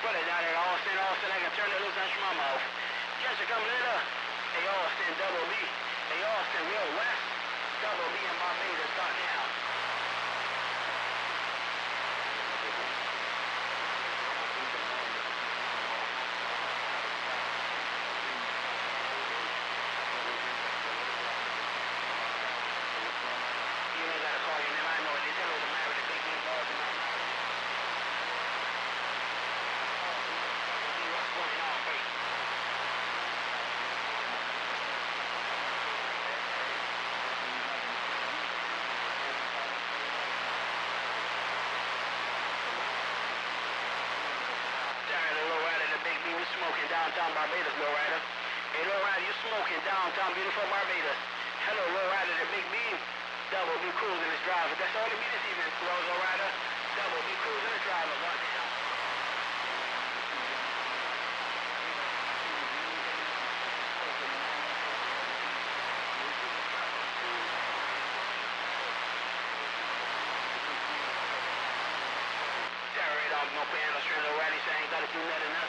put it down there. Austin, I can turn the loose on my mouth. Jessica, come later. Hey, Austin, double B. Hey, Austin, Will West. Double B in Barbados, start now. You ain't gotta call your name, I know it. They tell her to marry the big game balls in my mouth. See what's going on, baby. Smoking downtown Barbados, lowrider. Hey, lowrider, you smoking downtown beautiful Barbados. Hello, lowrider, the big B. Double B cruising his driver. That's all it means this evening, lowrider. Double B cruising his driver. Goddamn. Terror, I'm gonna play on the street, lowrider, so I ain't gotta do nothing else.